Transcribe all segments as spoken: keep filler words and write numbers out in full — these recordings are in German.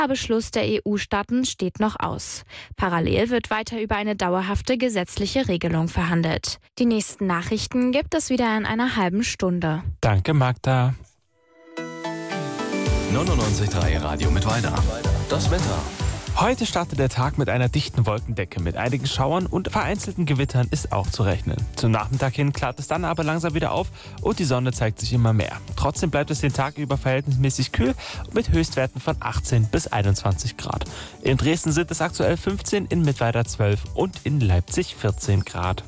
Beschluss der E U-Staaten steht noch aus. Parallel wird weiter über eine dauerhafte gesetzliche Regelung verhandelt. Die nächsten Nachrichten gibt es wieder in einer halben Stunde. Danke, Magda. neunundneunzig Komma drei Radio Mittweida. Das Wetter. Heute startet der Tag mit einer dichten Wolkendecke. Mit einigen Schauern und vereinzelten Gewittern ist auch zu rechnen. Zum Nachmittag hin klart es dann aber langsam wieder auf und die Sonne zeigt sich immer mehr. Trotzdem bleibt es den Tag über verhältnismäßig kühl mit Höchstwerten von achtzehn bis einundzwanzig Grad. In Dresden sind es aktuell fünfzehn, in Mittweida zwölf und in Leipzig vierzehn Grad.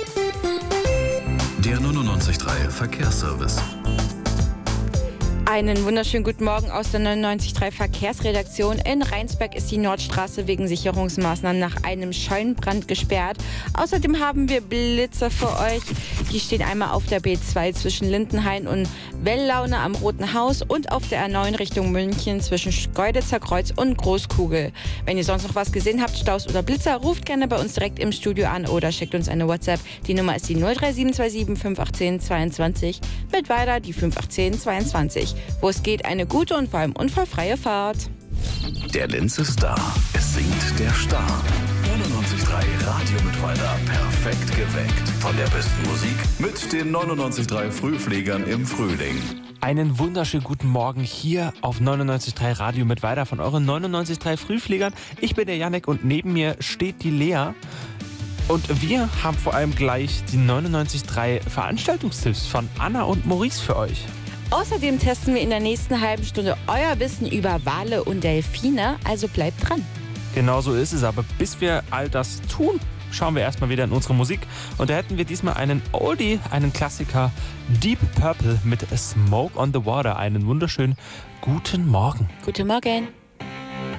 Der neunundneunzig Komma drei Verkehrsservice. Einen wunderschönen guten Morgen aus der neunundneunzig Komma drei Verkehrsredaktion. In Rheinsberg ist die Nordstraße wegen Sicherungsmaßnahmen nach einem Scheunenbrand gesperrt. Außerdem haben wir Blitzer für euch. Die stehen einmal auf der B zwei zwischen Lindenhain und Welllaune am Roten Haus und auf der R neun Richtung München zwischen Schkeuditzer Kreuz und Großkugel. Wenn ihr sonst noch was gesehen habt, Staus oder Blitzer, ruft gerne bei uns direkt im Studio an oder schickt uns eine WhatsApp. Die Nummer ist die null drei sieben zwei sieben fünf acht eins zweiundzwanzig. Mit weiter die fünf acht eins zweiundzwanzig. Wo es geht, eine gute und vor allem unfallfreie Fahrt. Der Linz ist da. Es singt der Star. neunundneunzig Komma drei Radio Mittweida. Perfekt geweckt. Von der besten Musik mit den neunundneunzig Komma drei Frühfliegern im Frühling. Einen wunderschönen guten Morgen hier auf neunundneunzig Komma drei Radio Mittweida von euren neunundneunzig Komma drei Frühfliegern. Ich bin der Jannik und neben mir steht die Lea. Und wir haben vor allem gleich die neunundneunzig Komma drei Veranstaltungstipps von Anna und Maurice für euch. Außerdem testen wir in der nächsten halben Stunde euer Wissen über Wale und Delfine, also bleibt dran. Genau so ist es, aber bis wir all das tun, schauen wir erstmal wieder in unsere Musik. Und da hätten wir diesmal einen Oldie, einen Klassiker, Deep Purple mit A Smoke on the Water. Einen wunderschönen guten Morgen. Guten Morgen.